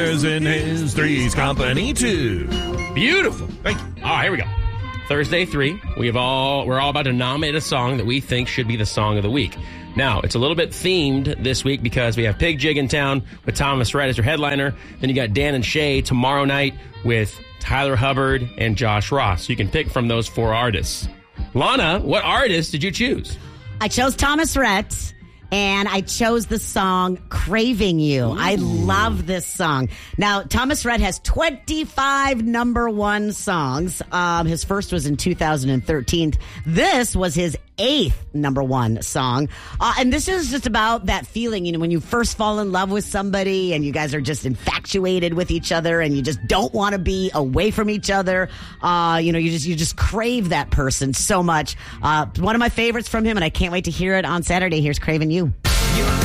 in his Three's Company too. Beautiful. Thank you. All right, here we go. Thursday 3. We're all about to nominate a song that we think should be the song of the week. Now, it's a little bit themed this week because we have Pig Jig in town with Thomas Rhett as your headliner. Then you got Dan and Shay tomorrow night with Tyler Hubbard and Josh Ross. You can pick from those 4 artists. Lana, what artist did you choose? I chose Thomas Rhett. And I chose the song Craving You. Ooh. I love this song. Now, Thomas Rhett has 25 number 1 songs. His first was in 2013. This was his 8th number 1 song. And this is just about that feeling, when you first fall in love with somebody and you guys are just infatuated with each other and you just don't want to be away from each other. You just crave that person so much. One of my favorites from him, and I can't wait to hear it on Saturday. Here's Craving You.